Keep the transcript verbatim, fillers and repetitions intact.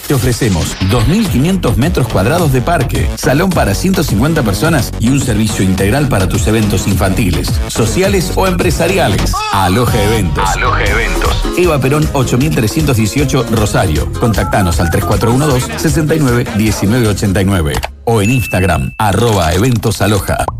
Te ofrecemos dos mil quinientos metros cuadrados de parque, salón para ciento cincuenta personas y un servicio integral para tus eventos infantiles, sociales o empresariales. Aloja Eventos. Aloja Eventos. Eva Perón ocho mil trescientos dieciocho, Rosario. Contactanos al tres cuatro uno dos, sesenta y nueve, diecinueve ochenta y nueve o en Instagram, arroba Eventos Aloja.